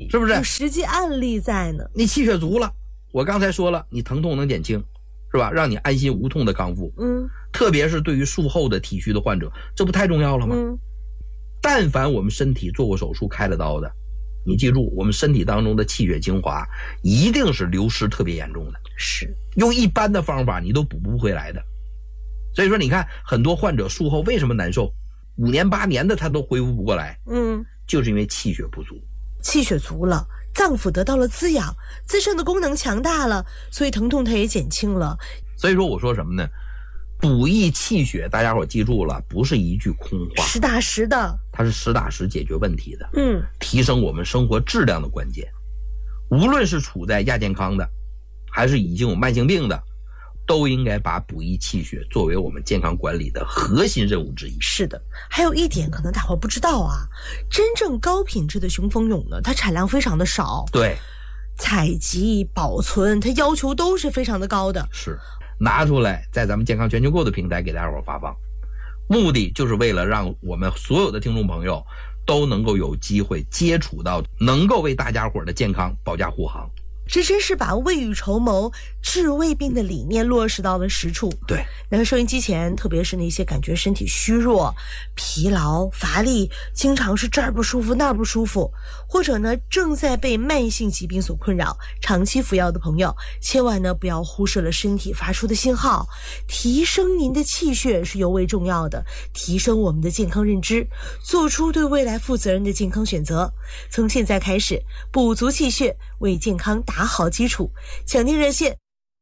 是不是？ 有实际案例在呢。 你气血足了，我刚才说了，你疼痛能减轻，是吧？让你安心无痛的康复。特别是对于术后的体虚的患者，这不太重要了吗？但凡我们身体做过手术开了刀的，你记住，我们身体当中的气血精华一定是流失特别严重的， 是用一般的方法你都补不回来的。所以说你看很多患者术后为什么难受，5年8年的他都恢复不过来，就是因为气血不足。 气血足了，脏腑得到了滋养，自身的功能强大了，所以疼痛它也减轻了。 所以说我说什么呢？补益气血，大家伙记住了，不是一句空话， 实打实的， 它是实打实解决问题的，提升我们生活质量的关键。无论是处在亚健康的，还是已经有慢性病的，都应该把补益气血作为我们健康管理的核心任务之一。 是的，还有一点可能大伙不知道啊，真正高品质的雄风勇呢，它产量非常的少， 对， 采集保存它要求都是非常的高的， 是拿出来在咱们健康全球购的平台给大家伙发放，目的就是为了让我们所有的听众朋友都能够有机会接触到能够为大家伙的健康保驾护航。 这真是把未雨绸缪、治未病的理念落实到了实处。 对， 那收音机前，特别是那些感觉身体虚弱、疲劳、乏力，经常是这儿不舒服那儿不舒服，或者呢正在被慢性疾病所困扰、长期服药的朋友，千万呢不要忽视了身体发出的信号，提升您的气血是尤为重要的，提升我们的健康认知，做出对未来负责任的健康选择。从现在开始，补足气血，为健康打好基础。抢订热线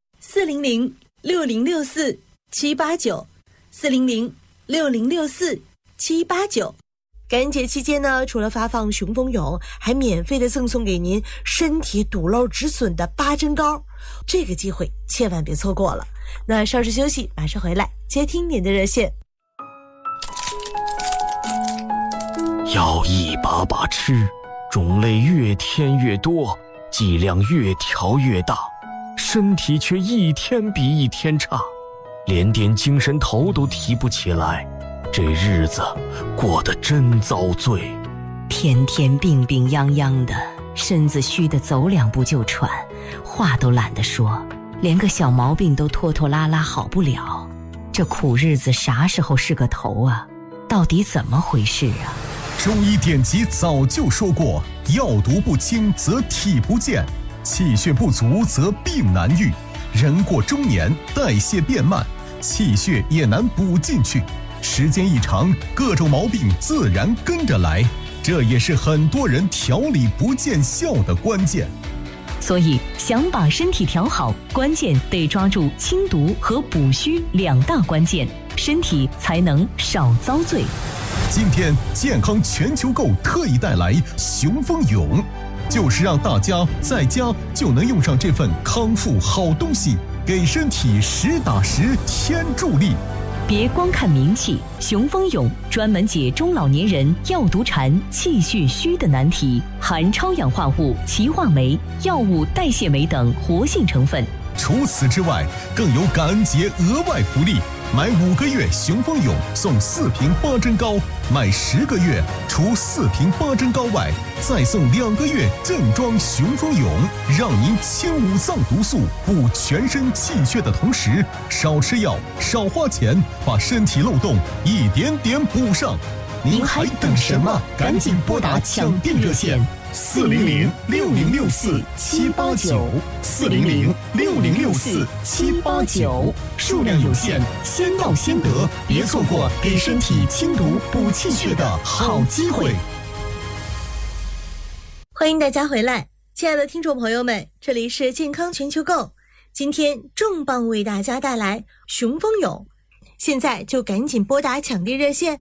400-6064-789，400-6064-789。感恩节期间呢，除了发放雄风勇，还免费的赠送给您身体堵漏止损的8珍膏，这个机会千万别错过了。那稍事休息，马上回来接听您的热线。 要一把把吃，种类越添越多，剂量越调越大，身体却一天比一天差，连点精神头都提不起来，这日子过得真遭罪。 天天病病殃殃的，身子虚得走2步就喘，话都懒得说，连个小毛病都拖拖拉拉好不了。这苦日子啥时候是个头啊？到底怎么回事啊？ 中医典籍早就说过，药毒不清则体不健，气血不足则病难愈。人过中年，代谢变慢，气血也难补进去，时间一长，各种毛病自然跟着来，这也是很多人调理不见效的关键。 所以想把身体调好，关键得抓住清毒和补虚2大关键，身体才能少遭罪。 今天健康全球购特意带来雄风勇，就是让大家在家就能用上这份康复好东西，给身体实打实添助力。 别光看名气，雄风勇专门解中老年人药毒缠、气血虚的难题，含超氧化物、歧化酶、药物代谢酶等活性成分。 除此之外，更有感恩节额外福利，买5个月雄风勇送4瓶8珍膏，买10个月除4瓶8珍膏外，再送2个月正装雄风勇，让您清5脏毒素、补全身气血的同时，少吃药、少花钱，把身体漏洞一点点补上。您还等什么？赶紧拨打抢订热线400-6064-789，400-6064-789，数量有限，先到先得，别错过给身体清毒补气血的好机会。 欢迎大家回来，亲爱的听众朋友们，这里是健康全球购，今天重磅为大家带来雄风勇，现在就赶紧拨打抢订热线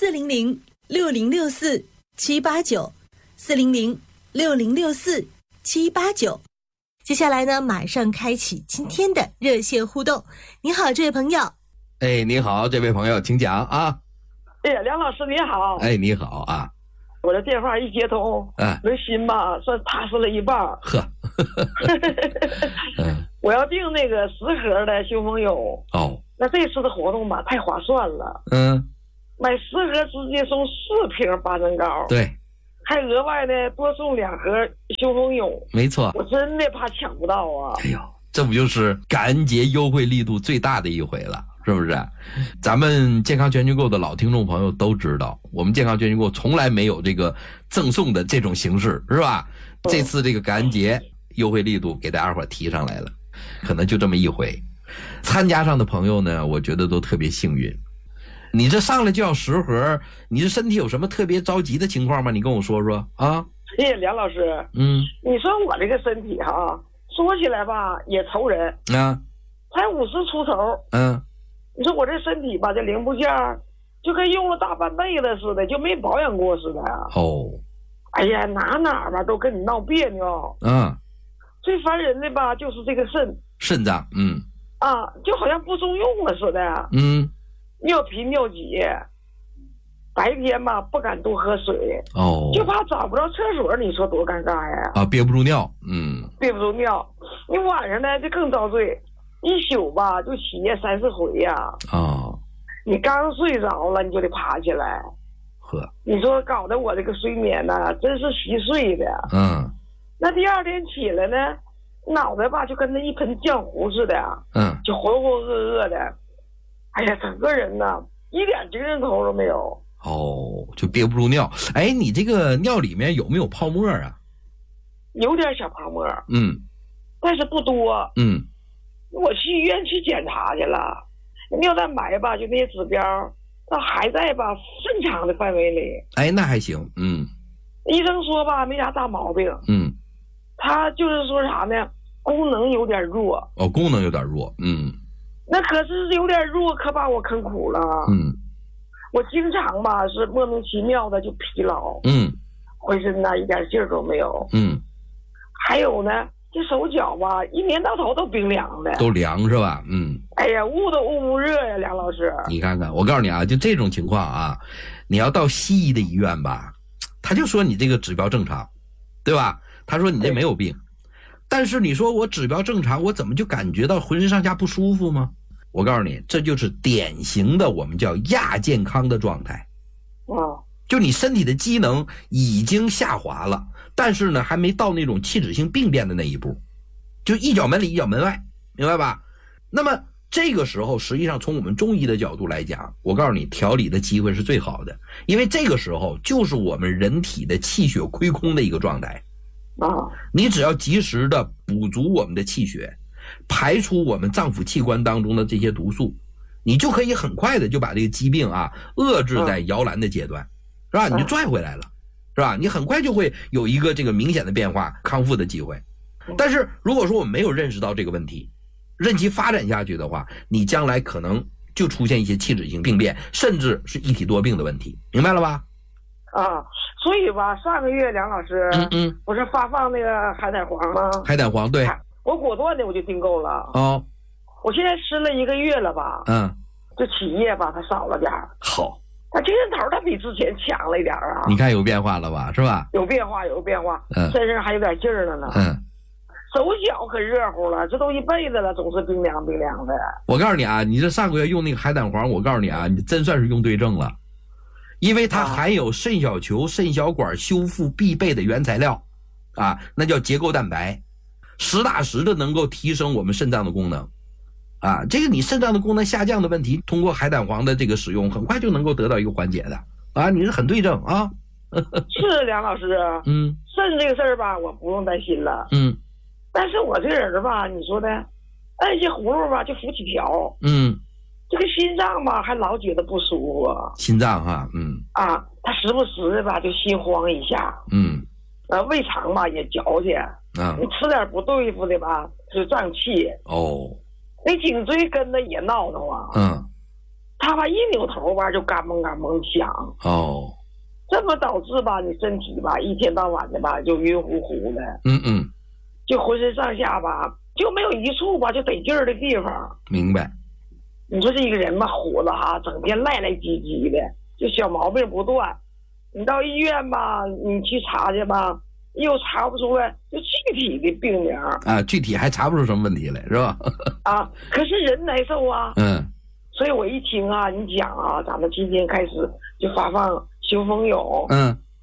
400-6064-789，400-6064-789。接下来呢，马上开启今天的热线互动。你好，这位朋友。 哎，你好，这位朋友，请讲啊。 哎呀，梁老师你好。 哎，你好啊。 我的电话一接通，那心吧算踏实了一半。 呵， 我要订那个10盒的雄风勇。 哦， 那这次的活动吧太划算了。买10盒直接送4瓶8珍膏。 对， 还额外呢多送2盒修风勇。 没错， 我真的怕抢不到啊！ 哎呦，这不就是感恩节优惠力度最大的一回了，是不是？咱们健康全聚购的老听众朋友都知道，我们健康全聚购从来没有这个赠送的这种形式，是吧？这次这个感恩节优惠力度给大家伙提上来了，可能就这么一回。参加上的朋友呢，我觉得都特别幸运。你这上来就要10盒，你这身体有什么特别着急的情况吗？你跟我说说啊。 谢谢梁老师。你说我这个身体哈，说起来吧也愁人啊， 才50出头。你说我这身体吧，这零部件就跟用了大半辈子似的，就没保养过似的。哎呀，哪吧都跟你闹别扭。最烦人的吧就是这个肾脏。 就好像不中用了似的。尿频尿急，白天吧不敢多喝水。就怕找不着厕所，你说多尴尬呀！ 憋不住尿。 憋不住尿，你晚上呢就更遭罪，一宿吧就起夜3、4回呀。你刚睡着了，你就得爬起来。你说搞得我这个睡眠呢，真是稀碎的。那第二天起来呢，脑袋吧就跟那一盆浆糊似的。就浑浑噩噩的。哎呀，整个人呢一点精神头都没有。 就憋不住尿。哎，你这个尿里面有没有泡沫啊？ 有点小泡沫。但是不多。我去医院去检查去了，尿蛋白吧就那些指标那还在吧正常的范围里。 哎，那还行。 医生说吧没啥大毛病。他就是说啥呢，功能有点弱。 功能有点弱。 那可是有点弱，可把我坑苦了。我经常吧是莫名其妙的就疲劳。浑身呢一点劲儿都没有。还有呢，这手脚吧一年到头都冰凉的。 都凉是吧？ 哎呀，捂都捂不热呀，梁老师。 你看看，我告诉你啊，就这种情况啊，你要到西医的医院吧，他就说你这个指标正常，对吧？他说你这没有病。但是你说我指标正常，我怎么就感觉到浑身上下不舒服吗？我告诉你，这就是典型的我们叫亚健康的状态。就你身体的机能已经下滑了，但是呢还没到那种器质性病变的那一步，就一脚门里一脚门外，明白吧？那么这个时候实际上从我们中医的角度来讲，我告诉你调理的机会是最好的，因为这个时候就是我们人体的气血亏空的一个状态。你只要及时的补足我们的气血，排出我们脏腑器官当中的这些毒素，你就可以很快的就把这个疾病遏制在摇篮的阶段，是吧？你就拽回来了，是吧？你很快就会有一个这个明显的变化，康复的机会。但是如果说我们没有认识到这个问题，任其发展下去的话，你将来可能就出现一些器质性病变，甚至是一体多病的问题，明白了吧？ 所以吧，上个月梁老师，不是发放那个海胆黄吗？ 海胆黄，对， 我果断的我就订购了。我现在吃了1个月了吧？这起夜吧，它少了点儿。 好， 它精神头它比之前强了一点啊。 你看有变化了吧？是吧？ 有变化，有变化。身上还有点劲儿了呢。手脚可热乎了，这都一辈子了，总是冰凉冰凉的。 我告诉你啊，你这上个月用那个海胆黄，我告诉你啊，你真算是用对症了。因为它含有肾小球、肾小管修复必备的原材料，那叫结构蛋白，实打实的能够提升我们肾脏的功能，这个你肾脏的功能下降的问题，通过海胆黄的这个使用，很快就能够得到一个缓解的，你是很对症啊。 是梁老师，肾这个事儿吧，我不用担心了，但是我这个人吧，你说的，按些葫芦吧就浮起条，这个心脏吧还老觉得不舒服。 心脏他时不时的吧就心慌一下。胃肠吧也矫情。你吃点不对付的吧就胀气。那颈椎根子也闹腾他吧一扭头吧就干嘣干嘣响。这么导致吧你身体吧一天到晚的吧就晕乎乎的。就浑身上下吧就没有一处吧就得劲儿的地方。 明白。 你说这一个人吧，活的整天赖赖唧唧的，就小毛病不断。你到医院吧，你去查去吧，又查不出来就具体的病名具体还查不出什么问题来，是吧？ 可是人难受啊。所以我一听你讲咱们今天开始就发放修风勇。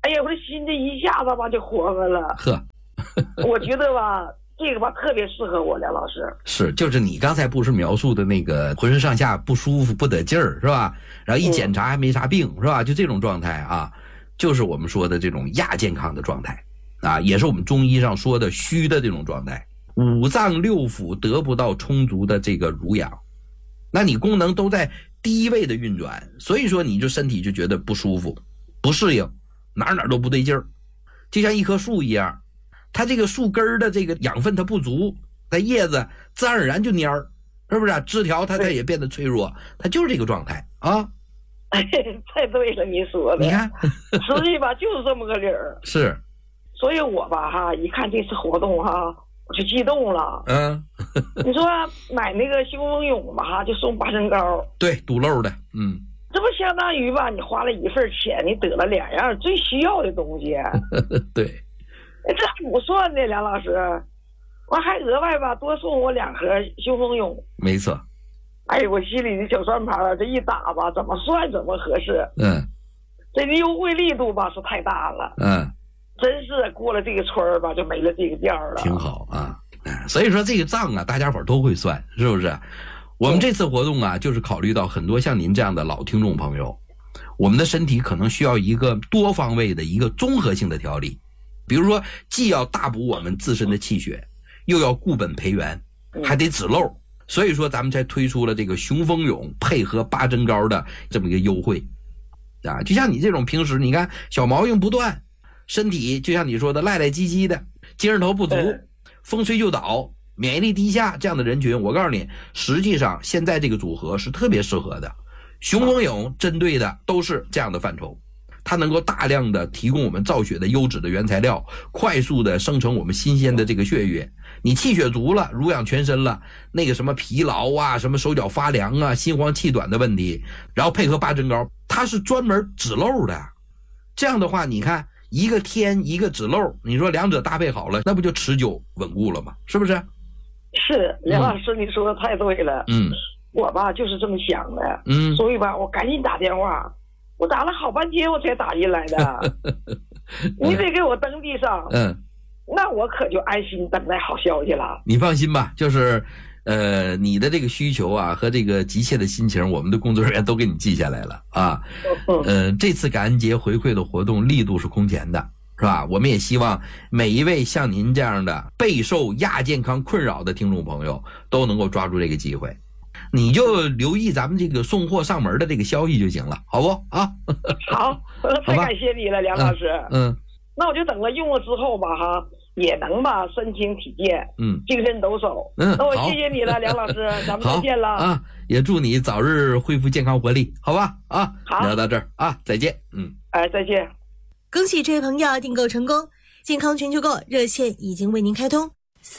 哎呀，我这心这一下子吧就活泛了。 呵， 我觉得吧，这个吧特别适合我，梁老师。 是，就是你刚才不是描述的那个浑身上下不舒服、不得劲儿，是吧？然后一检查还没啥病，是吧？就这种状态啊，就是我们说的这种亚健康的状态啊，也是我们中医上说的虚的这种状态。五脏六腑得不到充足的这个濡养，那你功能都在低位的运转，所以说你就身体就觉得不舒服、不适应，哪都不对劲儿。就像一棵树一样，它这个树根的这个养分它不足，它叶子自然而然就蔫儿，是不是啊？枝条它也变得脆弱，它就是这个状态啊。 太对了，你说的， 你看， 实际吧就是这么个理儿。 是， 所以我吧哈，一看这次活动哈，我就激动了。你说买那个雄风勇吧哈，就送八珍糕， 对，堵漏的， 这不相当于吧，你花了一份钱，你得了2样最需要的东西。 对， 这还不算呢，梁老师，我还额外吧多送我2盒雄风勇。 没错。 哎，我心里的小算盘这一打吧，怎么算怎么合适。这个优惠力度吧是太大了。真是过了这个村儿吧，就没了这个店了。 挺好啊。所以说这个账啊，大家伙都会算，是不是？我们这次活动啊，就是考虑到很多像您这样的老听众朋友，我们的身体可能需要一个多方位的一个综合性的调理，比如说既要大补我们自身的气血，又要固本培元，还得止漏。所以说咱们才推出了这个雄风勇配合八珍糕的这么一个优惠啊。就像你这种平时你看小毛病不断，身体就像你说的赖赖唧唧的，精神头不足，风吹就倒，免疫力低下这样的人群，我告诉你，实际上现在这个组合是特别适合的。雄风勇针对的都是这样的范畴，它能够大量的提供我们造血的优质的原材料，快速的生成我们新鲜的这个血液。你气血足了，濡养全身了，那个什么疲劳啊，什么手脚发凉啊，心慌气短的问题，然后配合八珍糕，它是专门止漏的。这样的话，你看一个添一个止漏，你说两者搭配好了，那不就持久稳固了吗？是不是？ 是，梁老师，你说的太对了。我吧就是这么想的。所以吧，我赶紧打电话，我打了好半天我才打进来的。你得给我登记上。那我可就安心等待好消息了。 你放心吧，就是你的这个需求啊和这个急切的心情，我们的工作人员都给你记下来了啊。这次感恩节回馈的活动力度是空前的，是吧？我们也希望每一位像您这样的备受亚健康困扰的听众朋友都能够抓住这个机会。你就留意咱们这个送货上门的这个消息就行了，好不啊？ 好，太感谢你了，梁老师。那我就等了用了之后吧哈，也能吧身轻体健，精神抖擞。那我谢谢你了，梁老师，咱们再见了啊！也祝你早日恢复健康活力，好吧？啊， 好， 聊到这儿啊，再见。 再见。 恭喜这位朋友订购成功，健康全球购热线已经为您开通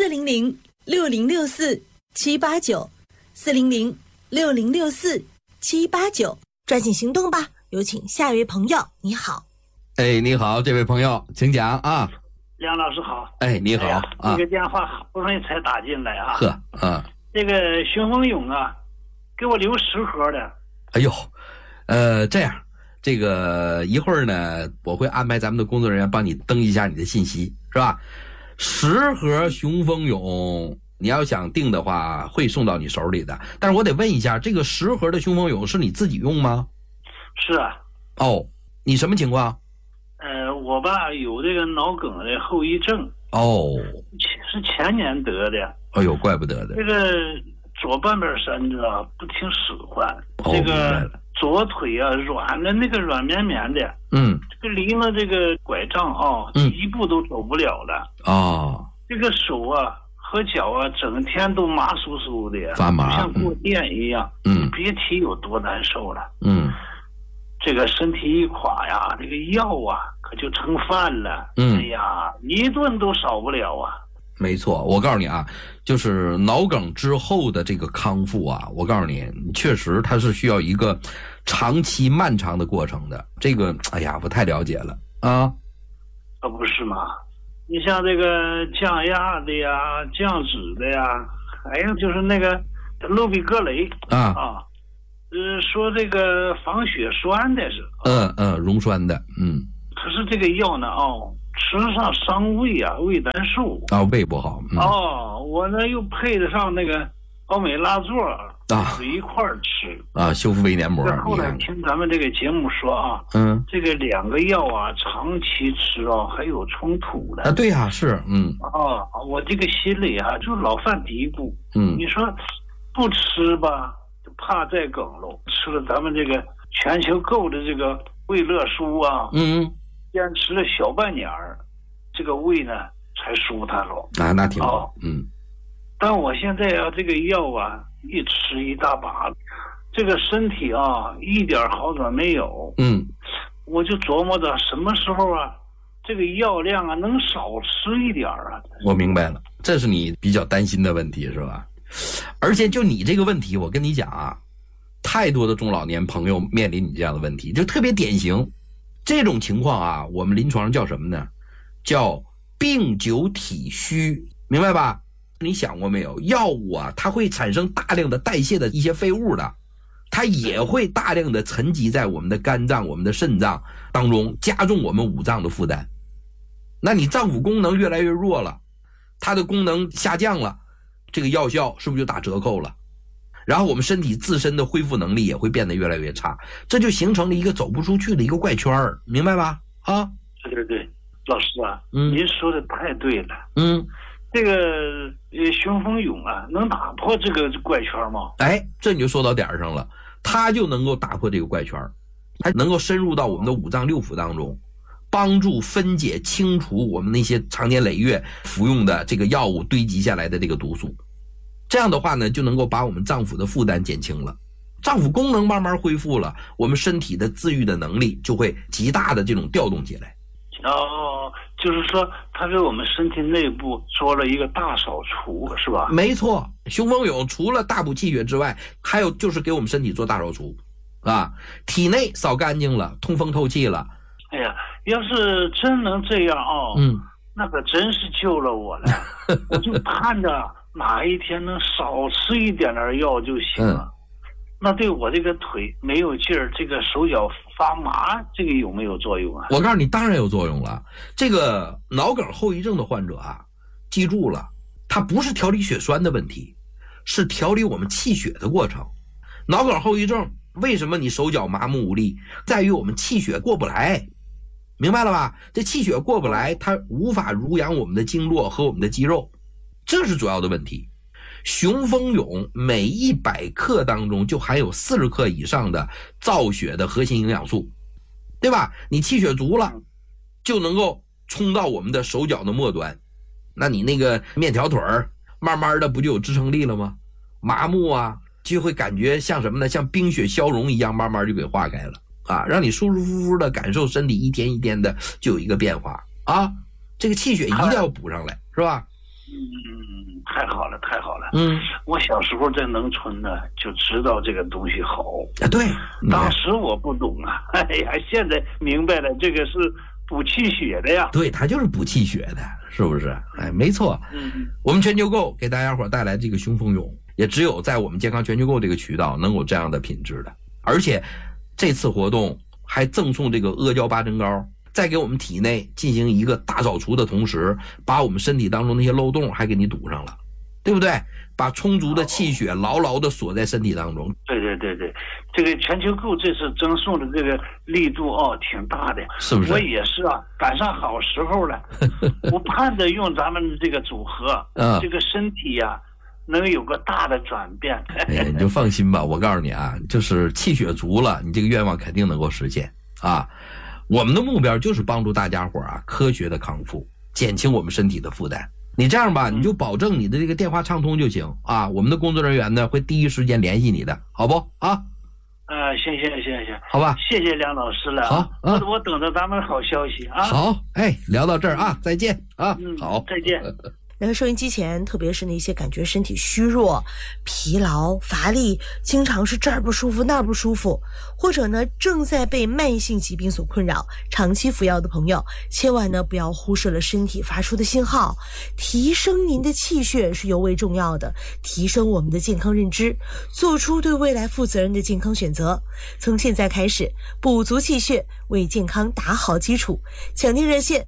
，400-6064-789，400-6064-789，抓紧行动吧！有请下一位朋友，你好。 你好，这位朋友，请讲啊。 梁老师好。 你好啊。 这个电话好不容易才打进来啊。这个雄风勇啊，给我留10盒的。 哎呦，这样，这个一会儿呢，我会安排咱们的工作人员帮你登一下你的信息，是吧？10盒雄风勇，你要想订的话，会送到你手里的。但是我得问一下，这个10盒的雄风勇是你自己用吗？ 是啊。 你什么情况？ 我吧有这个脑梗的后遗症。是前年得的。 哎呦，怪不得的。 这个左半边身子啊不听使唤，这个左腿啊软的那个软绵绵的。这个离了这个拐杖啊，一步都走不了了。这个手啊和脚啊整天都麻酥酥的， 发麻， 像过电一样。别提有多难受了。这个身体一垮呀，这个药啊可就成饭了。哎呀，一顿都少不了啊。 没错，我告诉你啊，就是脑梗之后的这个康复啊，我告诉你，确实它是需要一个长期漫长的过程的。这个，哎呀，不太了解了啊。 可不是吗？你像这个降压的呀、降脂的呀，还有就是那个氯吡格雷说这个防血栓的是。 溶栓的。 可是这个药呢，吃上伤胃啊，胃难受啊，胃不好。 我呢又配得上那个奥美拉唑一块吃啊，修复胃黏膜。 后来听咱们这个节目说啊，这个2个药啊，长期吃还有冲突的啊。对呀，是我这个心里啊就老犯嘀咕。你说不吃吧，就怕再梗喽。吃了咱们这个全球购的这个胃乐舒啊，坚持了小半年儿，这个胃呢才舒坦了啊，那挺好。 但我现在啊，这个药啊一吃一大把，这个身体啊一点好转没有。我就琢磨着什么时候啊，这个药量啊能少吃一点啊。 我明白了，这是你比较担心的问题是吧？而且就你这个问题，我跟你讲啊，太多的中老年朋友面临你这样的问题，就特别典型。这种情况啊，我们临床上叫什么呢？叫病久体虚，明白吧？你想过没有，药物啊它会产生大量的代谢的一些废物的，它也会大量的沉积在我们的肝脏我们的肾脏当中，加重我们五脏的负担。那你脏腑功能越来越弱了，它的功能下降了，这个药效是不是就打折扣了？然后我们身体自身的恢复能力也会变得越来越差，这就形成了一个走不出去的一个怪圈，明白吧？啊， 对，老师啊，您说的太对了。这个雄风勇啊，能打破这个怪圈吗？ 这你就说到点上了，它就能够打破这个怪圈，它能够深入到我们的五脏六腑当中，帮助分解清除我们那些长年累月服用的这个药物堆积下来的这个毒素。这样的话呢，就能够把我们脏腑的负担减轻了，脏腑功能慢慢恢复了，我们身体的自愈的能力就会极大的这种调动起来。 就是说它给我们身体内部做了一个大扫除，是吧？ 没错，雄风勇除了大补气血之外，还有就是给我们身体做大扫除啊，体内扫干净了，通风透气了。 哎呀，要是真能这样那可真是救了我了。我就盼着哪一天能少吃一点点药就行了。那对我这个腿没有劲儿，这个手脚发麻，这个有没有作用啊？ 我告诉你，当然有作用了。这个脑梗后遗症的患者啊，记住了，它不是调理血栓的问题，是调理我们气血的过程。脑梗后遗症为什么你手脚麻木无力，在于我们气血过不来，明白了吧？这气血过不来，它无法濡养我们的经络和我们的肌肉，这是主要的问题。雄风勇每100克当中就含有40克以上的造血的核心营养素，对吧？你气血足了，就能够冲到我们的手脚的末端，那你那个面条腿儿慢慢的不就有支撑力了吗？麻木啊，就会感觉像什么呢？像冰雪消融一样，慢慢就给化开了啊，让你舒舒服服的感受身体一天一天的就有一个变化啊。这个气血一定要补上来，是吧？ 太好了，太好了。我小时候在农村呢，就知道这个东西好啊。对， 当时我不懂啊，现在明白了，这个是补气血的呀。 对，它就是补气血的，是不是？没错。我们全球购给大家伙带来这个雄风勇，也只有在我们健康全球购这个渠道能有这样的品质的，而且这次活动还赠送这个阿胶8珍膏。在给我们体内进行一个大扫除的同时，把我们身体当中那些漏洞还给你堵上了，对不对？把充足的气血牢牢的锁在身体当中。 对，这个全球购这次赠送的这个力度挺大的， 是不是？ 我也是啊，赶上好时候了。我盼着用咱们这个组合，这个身体呀能有个大的转变。 你就放心吧，我告诉你啊，就是气血足了，你这个愿望肯定能够实现啊。我们的目标就是帮助大家伙啊科学的康复，减轻我们身体的负担。你这样吧，你就保证你的这个电话畅通就行啊，我们的工作人员呢会第一时间联系你的，好不啊？ 行， 好吧， 谢谢梁老师了。 好， 我等着咱们好消息啊。 好，聊到这儿啊，再见啊。 好，再见。 那收音机前，特别是那些感觉身体虚弱、疲劳、乏力，经常是这儿不舒服那儿不舒服，或者呢正在被慢性疾病所困扰，长期服药的朋友，千万呢不要忽视了身体发出的信号，提升您的气血是尤为重要的，提升我们的健康认知，做出对未来负责任的健康选择。从现在开始，补足气血，为健康打好基础。抢订热线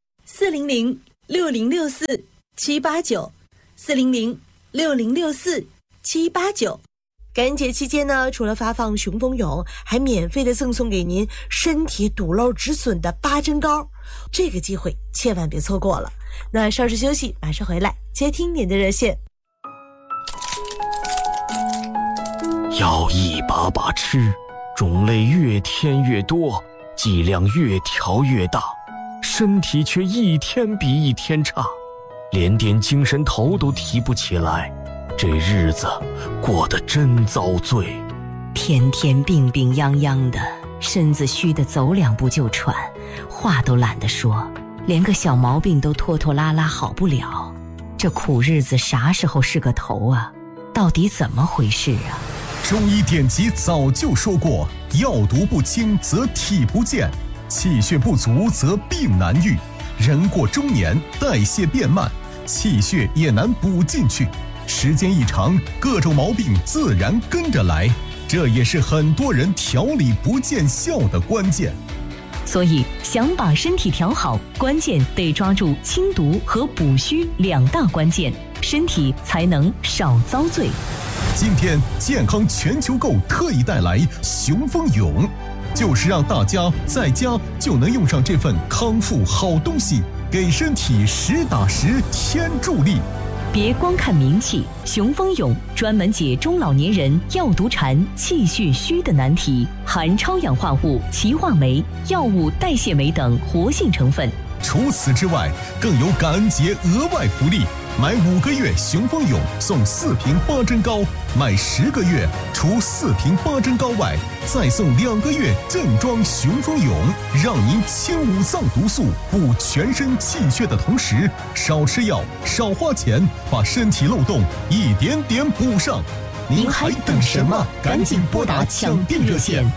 400-6064-789，400-6064-789。感恩节期间呢，除了发放雄风勇，还免费的赠送给您身体堵漏止损的8珍膏，这个机会千万别错过了。那稍事休息，马上回来接听您的热线。 要一把把吃，种类越添越多，剂量越调越大，身体却一天比一天差，连点精神头都提不起来，这日子过得真遭罪。 天天病病殃殃的，身子虚得走2步就喘，话都懒得说，连个小毛病都拖拖拉拉好不了，这苦日子啥时候是个头啊？到底怎么回事啊？ 中医典籍早就说过，药毒不清则体不健，气血不足则病难愈，人过中年代谢变慢，气血也难补进去，时间一长，各种毛病自然跟着来，这也是很多人调理不见效的关键。 所以想把身体调好，关键得抓住清毒和补虚2大关键，身体才能少遭罪。 今天健康全球购特意带来雄风勇，就是让大家在家就能用上这份康复好东西，给身体实打实添助力。 别光看名气，雄风勇专门解中老年人药毒缠、气血虚的难题，含超氧化物、歧化酶、药物代谢酶等活性成分。 除此之外，更有感恩节额外福利，买5个月雄风勇送4瓶8珍膏，买10个月除4瓶8珍膏外，再送2个月正装雄风勇，让您清5脏毒素、补全身气血的同时，少吃药、少花钱，把身体漏洞一点点补上。您还等什么？赶紧拨打抢订热线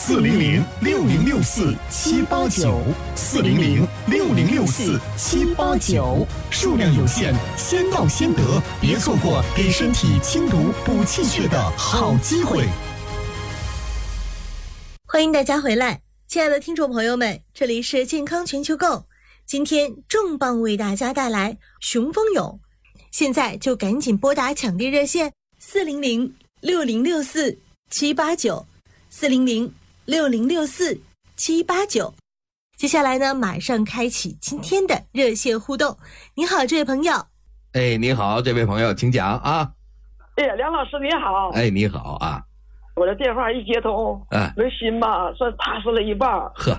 400-6064-789，400-6064-789，数量有限，先到先得，别错过给身体清毒补气血的好机会。 欢迎大家回来，亲爱的听众朋友们，这里是健康全球购，今天重磅为大家带来雄风勇，现在就赶紧拨打抢订热线400-6064-789，400-6064-789。接下来呢，马上开启今天的热线互动。你好，这位朋友。 哎，你好，这位朋友，请讲啊。 哎，梁老师你好。 哎，你好啊。 我的电话一接通，我的心吧算踏实了一半。 呵。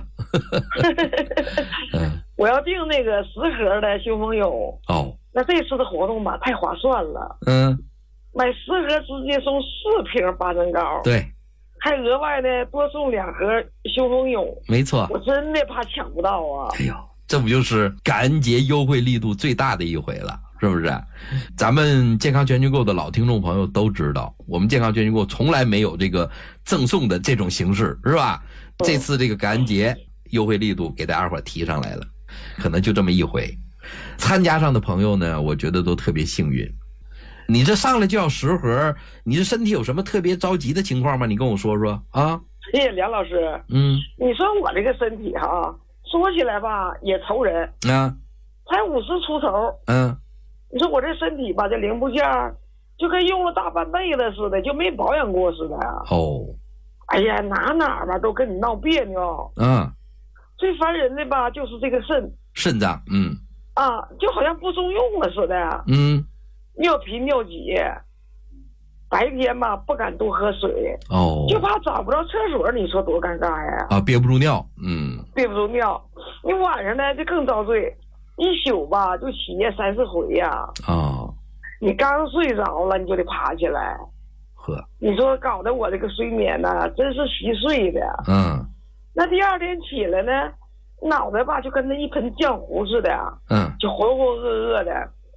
我要订那个10盒的雄风勇。 哦。 那这次的活动吧，太划算了。买10盒直接送4瓶8珍膏， 对， 还额外的多送2盒雄风勇。 没错， 我真的怕抢不到啊！ 哎呦，这不就是感恩节优惠力度最大的一回了，是不是？咱们健康全球购的老听众朋友都知道，我们健康全球购从来没有这个赠送的这种形式，是吧？这次这个感恩节优惠力度给大家伙提上来了，可能就这么一回。参加上的朋友呢，我觉得都特别幸运。你这上来就要10盒，你这身体有什么特别着急的情况吗？你跟我说说啊。 谢谢梁老师。你说我这个身体哈，说起来吧也愁人啊， 才50出头。你说我这身体吧，这零部件就跟用了大半辈子似的，就没保养过似的呀。哎呀，哪吧都跟你闹别扭。最烦人的吧就是这个肾脏。 就好像不中用了似的。尿频尿急，白天吧不敢多喝水，就怕找不着厕所，你说多尴尬呀！ 憋不住尿， 憋不住尿。你晚上呢就更遭罪，一宿吧就起夜3-4回呀。你刚睡着了，你就得爬起来。你说搞得我这个睡眠呢，真是稀碎的。那第2天起来呢，脑袋吧就跟那一盆浆糊似的，就浑浑噩噩的。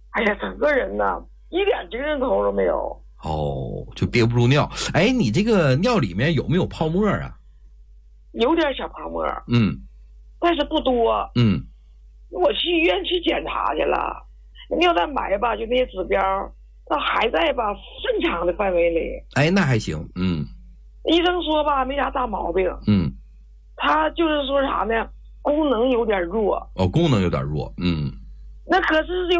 哎呀，整个人呢一点精神头都没有。 哦，就憋不住尿。哎，你这个尿里面有没有泡沫啊？ 有点小泡沫。但是不多。我去医院去检查去了，尿蛋白吧，就那些指标，那还在吧正常的范围里。 哎，那还行。 医生说吧，没啥大毛病。他就是说啥呢？功能有点弱。 功能有点弱。 那可是